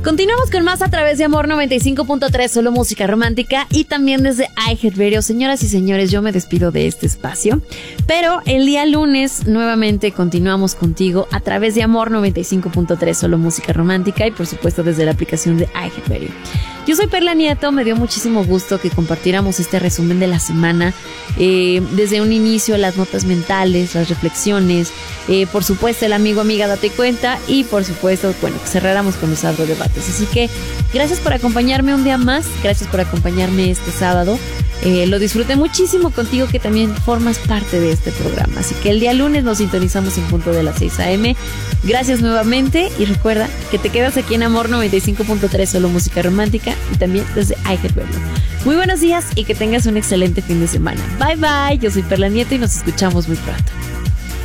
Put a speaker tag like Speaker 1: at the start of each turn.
Speaker 1: Continuamos con más a través de Amor 95.3, solo música romántica, y también desde iHeartRadio. Señoras y señores, yo me despido de este espacio, pero el día lunes nuevamente continuamos contigo a través de Amor 95.3, solo música romántica, y por supuesto desde la aplicación de iHeartRadio. Yo soy Perla Nieto, me dio muchísimo gusto que compartiéramos este resumen de la semana, desde un inicio las notas mentales, las reflexiones, por supuesto el amiga date cuenta, y por supuesto, bueno, que cerráramos con los debates. Así que gracias por acompañarme un día más, gracias por acompañarme este sábado. Lo disfruté muchísimo contigo, que también formas parte de este programa. Así que el día lunes nos sintonizamos en punto de las 6 a.m. Gracias nuevamente, y recuerda que te quedas aquí en Amor 95.3, solo música romántica, y también desde iHeartRadio. Muy buenos días y que tengas un excelente fin de semana. Bye bye, yo soy Perla Nieto y nos escuchamos muy pronto.